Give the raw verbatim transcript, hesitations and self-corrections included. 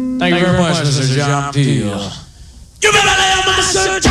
Thank you very much, Mister John Peel. You better lay on my Mister John